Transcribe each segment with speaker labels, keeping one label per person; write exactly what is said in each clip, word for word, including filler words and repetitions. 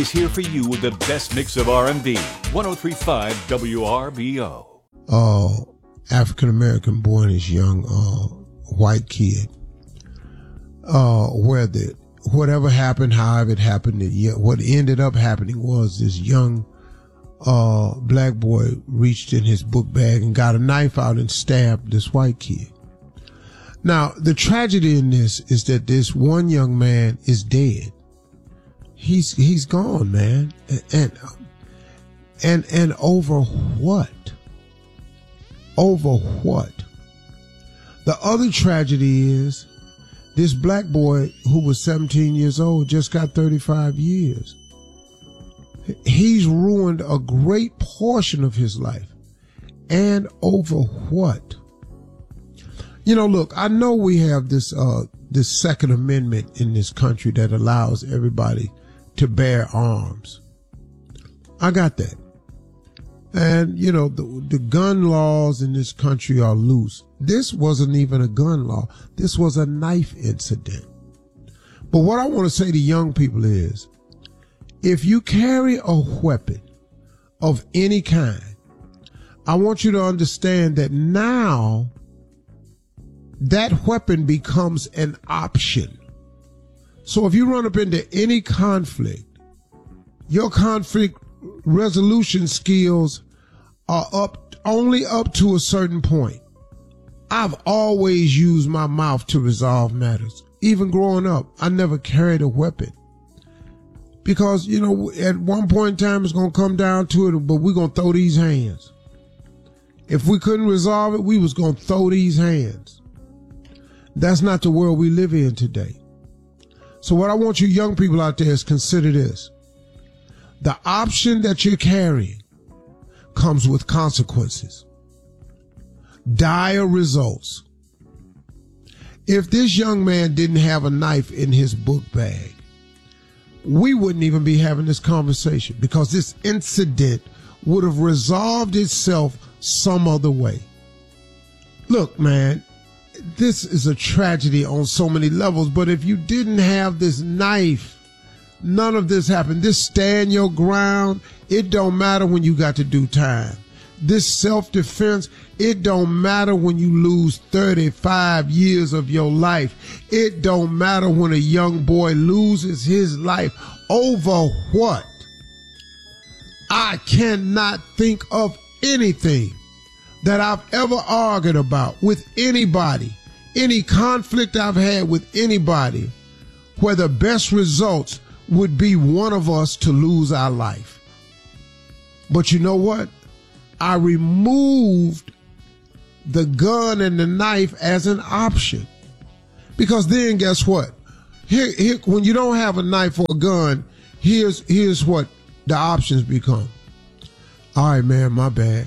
Speaker 1: is here for you with the best mix of R and B. ten thirty-five W R B O.
Speaker 2: Uh, African-American boy and his young uh, white kid. Uh, where the whatever happened, however it happened, it, what ended up happening was this young uh, black boy reached in his book bag and got a knife out and stabbed this white kid. Now, the tragedy in this is that this one young man is dead. He's he's gone, man, and and and over what? Over what? The other tragedy is this black boy who was seventeen years old just got thirty-five years. He's ruined a great portion of his life, and over what? You know, look, I know we have this uh this Second Amendment in this country that allows everybody to bear arms. I got that. And, you know, the, the gun laws in this country are loose. This wasn't even a gun law. This was a knife incident. But what I want to say to young people is, if you carry a weapon of any kind, I want you to understand that now that weapon becomes an option. So if you run up into any conflict, your conflict resolution skills are up only up to a certain point. I've always used my mouth to resolve matters. Even growing up, I never carried a weapon. Because, you know, at one point in time, it's going to come down to it, but we're going to throw these hands. If we couldn't resolve it, we was going to throw these hands. That's not the world we live in today. So what I want you young people out there is consider this. The option that you're carrying comes with consequences. Dire results. If this young man didn't have a knife in his book bag, we wouldn't even be having this conversation because this incident would have resolved itself some other way. Look, man, this is a tragedy on so many levels, but if you didn't have this knife, none of this happened. This stand your ground, it don't matter when you got to do time. This self-defense, it don't matter when you lose thirty-five years of your life. It don't matter when a young boy loses his life. Over what? I cannot think of anything that I've ever argued about with anybody, any conflict I've had with anybody, where the best results would be one of us to lose our life. But you know what? I removed the gun and the knife as an option. Because then guess what? Here, here, when you don't have a knife or a gun, here's, here's what the options become. All right, man, my bad.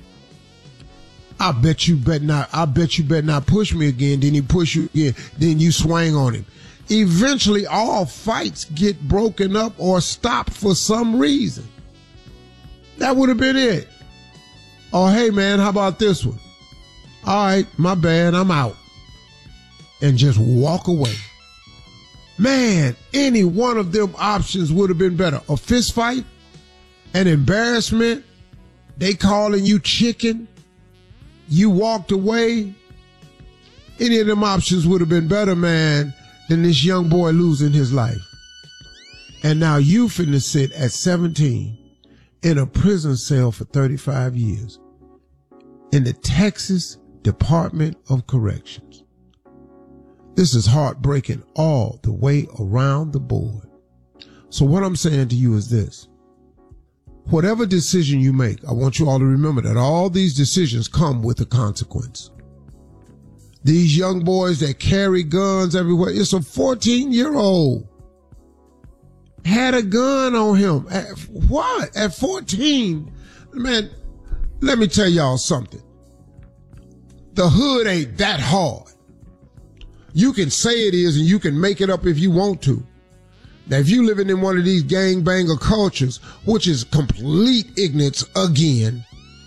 Speaker 2: I bet you bet not, I bet you better not push me again. Then he push you again. Then you swing on him. Eventually all fights get broken up or stopped for some reason. That would have been it. Oh, hey man, how about this one? All right, my bad, I'm out. And just walk away. Man, any one of them options would have been better. A fist fight, an embarrassment, they calling you chicken, you walked away. Any of them options would have been better, man, than this young boy losing his life. And now you finna sit at seventeen in a prison cell for thirty-five years in the Texas Department of Corrections. This is heartbreaking all the way around the board. So what I'm saying to you is this. Whatever decision you make, I want you all to remember that all these decisions come with a consequence. These young boys that carry guns everywhere, it's a fourteen-year-old had a gun on him. At what? At fourteen? Man, let me tell y'all something. The hood ain't that hard. You can say it is and you can make it up if you want to. Now, if you living in one of these gangbanger cultures, which is complete ignorance again,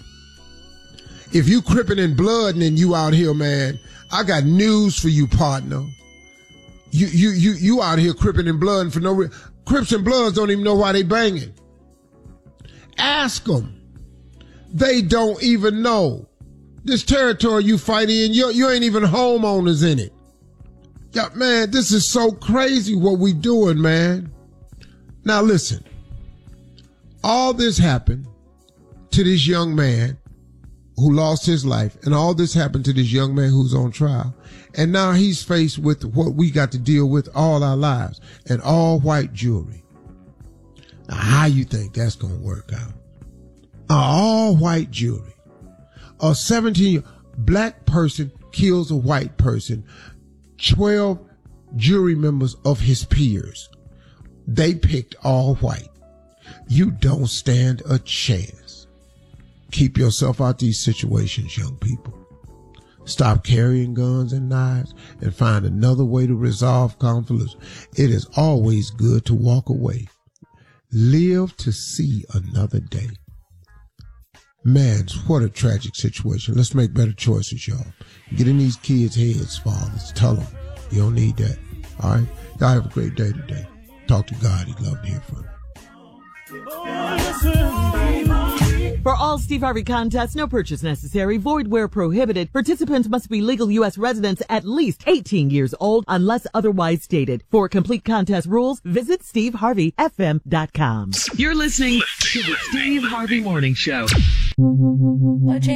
Speaker 2: if you crippin' in blood and then you out here, man, I got news for you, partner. You, you, you, you out here crippin' in blood and for no reason. Crips and Bloods don't even know why they banging. Ask them. They don't even know. This territory you fight in, you, you ain't even homeowners in it. Yeah, man, this is so crazy what we doing, man. Now listen, all this happened to this young man who lost his life, and all this happened to this young man who's on trial. And now he's faced with what we got to deal with all our lives, an all white jury. Now, how you think that's going to work out? An all white jury. A seventeen black person kills a white person. twelve jury members of his peers. They picked all white. You don't stand a chance. Keep yourself out these situations, young people. Stop carrying guns and knives and find another way to resolve conflicts. It is always good to walk away. Live to see another day. Man, what a tragic situation. Let's make better choices, y'all. Get in these kids' heads, fathers. Tell them you don't need that. All right? Y'all have a great day today. Talk to God. He'd love to hear from you.
Speaker 3: For all Steve Harvey contests, no purchase necessary, void where prohibited. Participants must be legal U S residents at least eighteen years old unless otherwise stated. For complete contest rules, visit steve harvey f m dot com.
Speaker 4: You're listening to the Steve Harvey Morning Show.